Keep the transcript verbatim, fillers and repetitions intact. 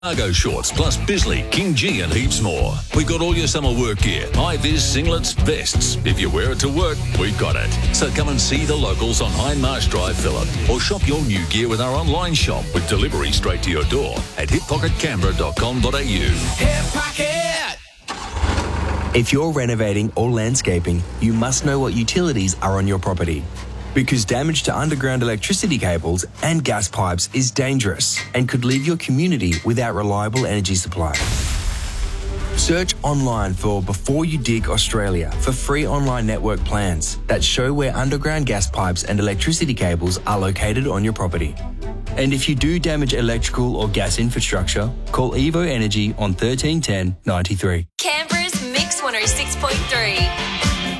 Cargo shorts, plus Bisley, King G and heaps more. We've got all your summer work gear, high-vis singlets, vests. If you wear it to work, we've got it. So come and see the locals on Hindmarsh Drive, Phillip, or shop your new gear with our online shop with delivery straight to your door at hip pocket canberra dot com dot a u. Hip Pocket! If you're renovating or landscaping, you must know what utilities are on your property. Because damage to underground electricity cables and gas pipes is dangerous and could leave your community without reliable energy supply. Search online for Before You Dig Australia for free online network plans that show where underground gas pipes and electricity cables are located on your property. And if you do damage electrical or gas infrastructure, call Evo Energy on thirteen ten ninety-three. Canberra's Mix one oh six point three.